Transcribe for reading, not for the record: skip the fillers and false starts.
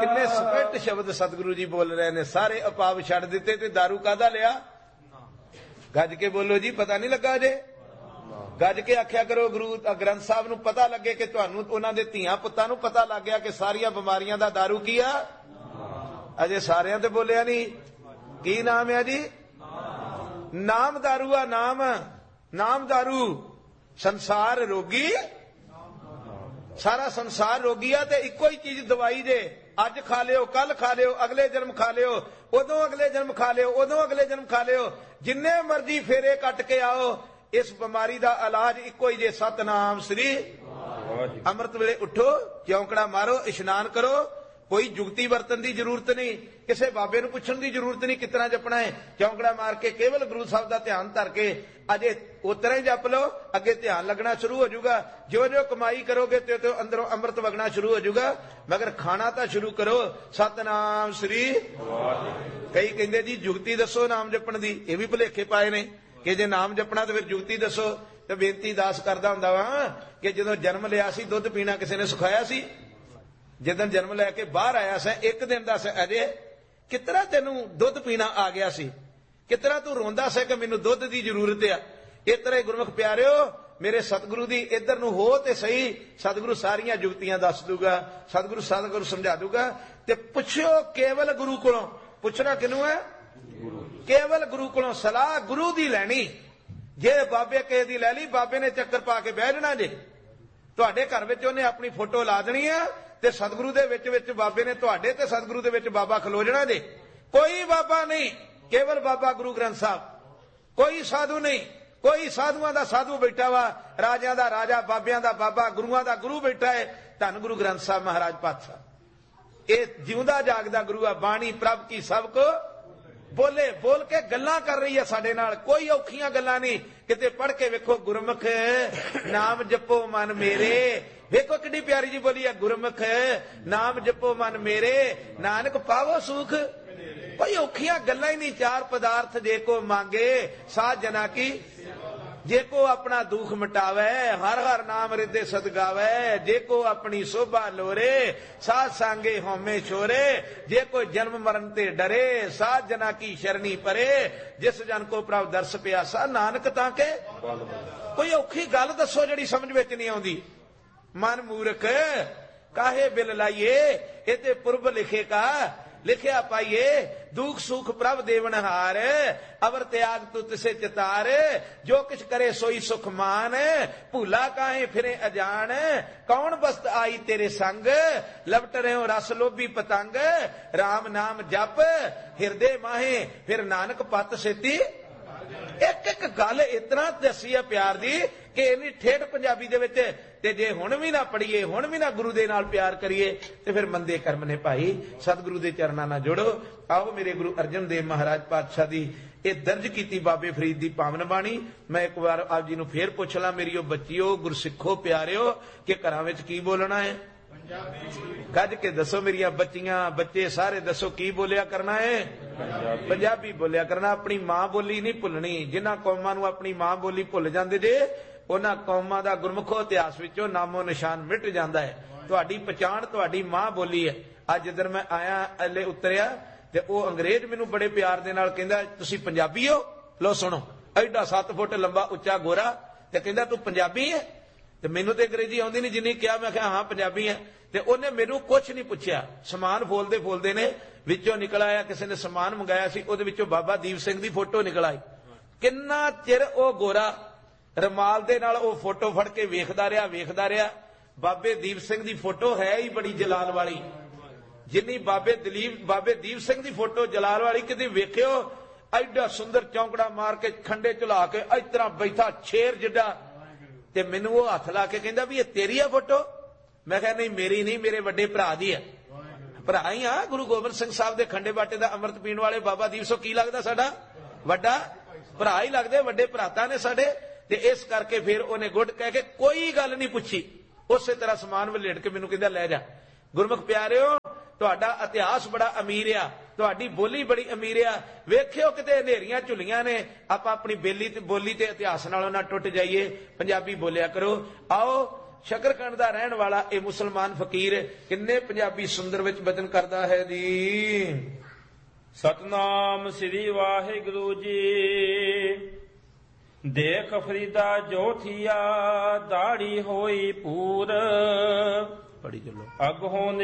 किन्ने स्पष्ट शब्द सतगुरु जी बोल रहे ने। सारे अपाव छड़ दिते ते दारू कादा लिया? गज के बोलो जी, पता नहीं लगा जे? गज के आख्या करो गुरु ग्रंथ साहब नूं पता लगे कि तुहानूं उन्हां दे धीआं पुत्तां नूं पता लग गया कि सारियां बीमारियां दा दारू की आ। अजे सारियां ते बोलिया नहीं। की नाम है जी? नाम दारू आ। नाम नाम दारू। संसार रोगी, सारा संसार रोगी आ ते इको ही चीज दवाई जे। अज खा लियो, कल खा लियो, अगले जन्म खा लियो, उदों अगले जन्म खा लियो, उदों अगले जन्म खा लियो, जिन्ने मर्जी फेरे कट के आओ, इस बीमारी का इलाज इको ही जे। सतनाम श्री। अमृत वेले उठो, चौंकड़ा मारो, इशनान करो, कोई जुगती वरतन की जरूरत नहीं, किसी बाबे नूं पुछण की जरूरत नहीं कितना जपना है। चौंकड़ा मार के केवल गुरु साहब का ध्यान धर के अजे उतरा ही जप लो, अगे ध्यान लगना शुरू हो जाऊगा। जो जो कमाई करोगे तो अंदरों अमृत वगना शुरू हो जाऊगा, मगर खाना तो शुरू करो। सतनाम श्री। कई कहते जी जुगती दसो नाम जपण दी, ये भी भुलेखे पाए ने कि जे नाम जपना तो फिर जुगती दसो। तो बेनती दास करदा हुंदा वा कि जदों जन्म लिया सी दुध पीना किसी ने सिखाया सी? जिदन जन्म लैके बाहर आया सा एक दिन दस अजे कितना तेनू दुध पीना आ गया सी, कितना तू रोंदा सा कि मैनू दुध की जरूरत है। इस तरह गुरमुख प्यारिओ मेरे सतगुरु दी इधर नूं हो ते सही, सतगुरु सारियां जुगतियां दस दूगा, सतगुरु समझा दूगा। ते पुछो केवल गुरु कोलों। पुछना किनू है? केवल गुरु कोलों सलाह गुरु दी लैनी। जे बाबे के दी लै ली, बाबे ने चक्कर पा के बह जाना जे। तुहाडे घर विच उहने अपनी फोटो ला देनी है ते सतगुरु दे विच विच बाबे ने तुहाडे ते सतगुरु दे विच बाबा खलो जाना जे। कोई बाबा नहीं, केवल बाबा गुरु ग्रंथ साहब। कोई साधु नहीं, कोई साधुआं दा साधु बैठा वा, राजियां दा राजा, बाबियां दा बाबा, गुरुआं दा गुरु बैठा है। धन गुरु ग्रंथ साहब महाराज पातशाह ये जिउंदा जागदा गुरु आ। बाणी प्रभ की सबको बोले, बोल के गल्लां कर रही है साडे नाल। कोई औखियां गल्लां नहीं। किते पढ़ के वेखो गुरमुख नाम जपो मन मेरे। वेखो कितनी प्यारी जी बोली है, गुरमुख नाम जपो मन मेरे, नानक पावो सुख। कोई औखियां गल्लां ही नहीं। चार पदार्थ जे को मांगे साध जना की, जे को अपना दुख मिटावे हर हर नाम रिदे सद गावे, जे को अपनी शोभा लोरे साध सांगे होमे छोरे, जे को जन्म मरण ते डरे साध जना की शरणी परे, जिस जन को प्रभ दर्श प्यासा नानक ताके। कोई औखी गल दसो जिहड़ी समझ विच नहीं आउंदी। मन मूर्ख काहे बिल लाइए, इते पुरब लिखे का लिखिया पाइए, दुख सुख प्रभ देवनहार, अवर त्याग तू तिसे चितार, जो किछ करे सोई सुख मान, भूला काहे फिरे अजान, कौन बस्त आई तेरे संग, लपट रहे रस लोभी पतंग, राम नाम जप हिरदे माहे, फिर नानक पत सेती। एक एक गल इतना दसी है प्यार दी कि इन्नी ठेठ पंजाबी दे विच ते जे हुण भी ना पढ़ीए, हुण भी ना गुरु दे नाल प्यार करिए ते फिर मंदे कर्म ने भाई। सतगुरु दे चरनां नाल जुड़ो। आओ मेरे गुरु अर्जन देव महाराज पातशाह दी ये दर्ज कीती बाबे फरीद दी पावन बाणी मैं एक बार आप जी नूं फेर पुछ ला। मेरियो बच्चियो गुरसिखो प्यारिओ कि घरां विच की बोलना है? गज के दसो मेरिया बच्चियां बच्चे सारे दसो की बोलिया करना है? पंजाबी बोलिया करना। अपनी मां बोली नहीं भुलनी। जिन्हां कौमां नूं अपनी मां बोली भुल जांदे जे उन्हां कौमां दा गुरमुखो इतिहास विचों नामो निशान मिट जांदा है। तुहाडी पहचान तुहाडी मां बोली है। अज जिधर मैं आया अले उतरिया ते ओह अंग्रेज मैनूं बड़े प्यार दे नाल कहंदा तुसीं पंजाबी हो? लो सुणो, एडा 7 फुट लंबा उच्चा गोरा ते कहंदा तू पंजाबी है? ते मैनूं ते अंग्रेजी आउंदी नहीं। जिन्नी कहा मैं कहा हां पंजाबी है। ते उहने मैनूं कुछ नहीं पुछया। समान फोलदे फोलदे ने विचों निकल आया, किसी ने समान मंगाया सी, उहदे विचों बाबा दीप सिंह दी फोटो निकल आई। किन्ना चिर ओह गोरा रमाल दे नाल ओह फोटो फड़ के वेखदा रहा। बाबे दीप सिंह दी फोटो है ही बड़ी जलाल वाली। जिन्नी बाबे दीप सिंह दी फोटो जलाल वाली कदी वेखियो? एडा सुंदर चौंकड़ा मार के खंडे चला के इस तरह बैठा शेर जिड्डा। ते मैनूं वो हथ ला के कहंदा भी ये तेरी है फोटो? मैं कहा नहीं मेरी नहीं, मेरे वड्डे भरा दी है। भरा ही हाँ, गुरु गोबिंद सिंह साहब दे खंडे बाटे दा अमृत पीण वाले बाबा दीप सिंह की लगदा साडा वड्डा भरा ही लगदे, वड्डे भराता ने साडे। ते इस करके फिर उन्हें गुड कह के कोई गल नहीं पुछी, उसे तरह समान वलेट के मैनूं कहंदा ले जा। गुरमुख प्यारिओ तुहाडा इतिहास बड़ा अमीर आ, तुहाडी बोली बड़ी अमीर आ। वेखियो किते हनेरियां झुलियां ने, आपां अपनी बोली ते इतिहास नालों ना टुट जाइए। पंजाबी बोलिया करो। आओ ਸ਼ਕਰਕੰਡ ਦਾ ਰਹਿਣ ਵਾਲਾ ਇਹ ਮੁਸਲਮਾਨ ਫਕੀਰ ਕਿੰਨੇ ਪੰਜਾਬੀ ਸੁੰਦਰ ਵਿੱਚ ਬਚਨ ਕਰਦਾ ਹੈ ਜੀ। ਸਤਨਾਮ ਸ੍ਰੀ ਵਾਹਿਗੁਰੂ ਜੀ। ਦੇਖ ਫਰੀਦਾ ਜੋ ਥੀਆ ਦਾੜੀ ਹੋਈ ਪੂਰ ਪੜੀ ਚਲੋ ਅਗਹੋਂ